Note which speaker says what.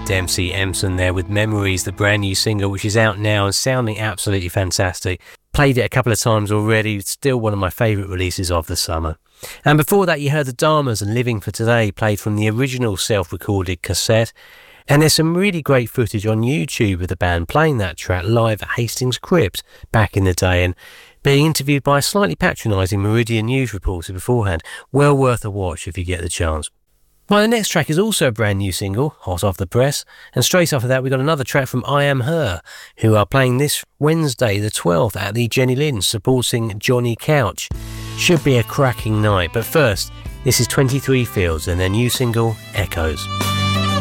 Speaker 1: Dempsey Empson there with Memories, the brand new single, which is out now and sounding absolutely fantastic. Played it a couple of times already. It's still one of my favourite releases of the summer. And before that, you heard the Dharmas and Living for Today, played from the original self-recorded cassette. And there's some really great footage on YouTube of the band playing that track live at Hastings Crypt back in the day and being interviewed by a slightly patronising Meridian News reporter beforehand. Well worth a watch if you get the chance. Well, the next track is also a brand new single, hot off the press, and straight after that we got another track from I Am Her, who are playing this Wednesday the 12th at the Jenny Lind supporting Johnny Couch. Should be a cracking night, but first, this is 23 Fields and their new single, Echoes.